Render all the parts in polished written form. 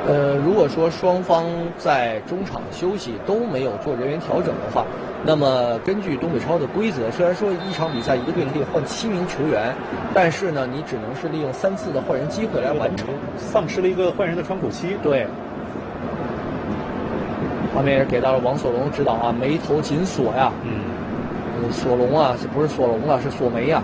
如果说双方在中场休息都没有做人员调整的话，那么根据东北超的规则，虽然说一场比赛一个队可以换7名球员，但是呢，你只能是利用3次的换人机会来完成， 丧失了一个换人的窗口期。 对。画面也给到了王索龙指导啊，眉头紧锁呀。索龙啊，这不是索龙了，是索梅呀。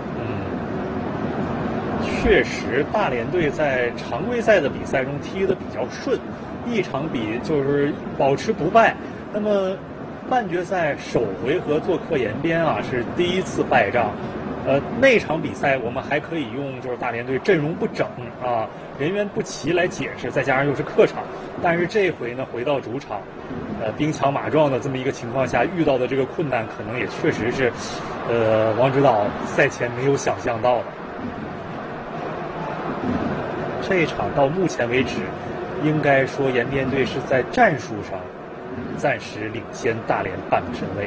确实，大连队在常规赛的比赛中踢得比较顺，一场比就是保持不败。那么半决赛首回合做客延边啊，是第一次败仗。那场比赛我们还可以用就是大连队阵容不整啊，人员不齐来解释，再加上又是客场。但是这回呢，回到主场，兵强马壮的这么一个情况下，遇到的这个困难可能也确实是，王指导赛前没有想象到的。这一场到目前为止，应该说延边队是在战术上暂时领先大连半个身位。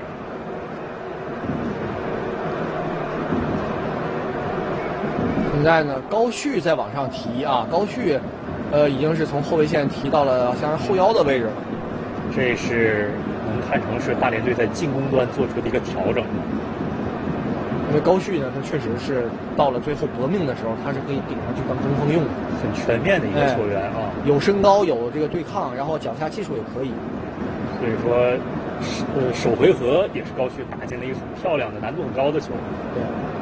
现在呢，高旭在往上提啊，高旭，已经是从后卫线提到了像是后腰的位置了。 这是能看成是大连队在进攻端做出的一个调整。 因为高旭呢，他确实是到了最后搏命的时候，他是可以顶上去当中锋用的， 很全面的一个球员啊， 有身高，有这个对抗，然后脚下技术也可以。 所以说，首回合也是高旭打进了一个很漂亮的、难度很高的球。 对。